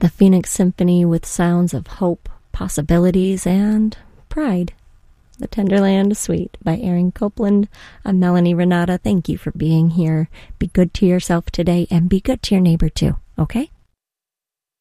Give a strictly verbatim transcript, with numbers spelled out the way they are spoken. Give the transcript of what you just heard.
The Phoenix Symphony with sounds of hope, possibilities, and pride. The Tenderland Suite by Aaron Copland. I'm Melanie Renata. Thank you for being here. Be good to yourself today and be good to your neighbor too, okay?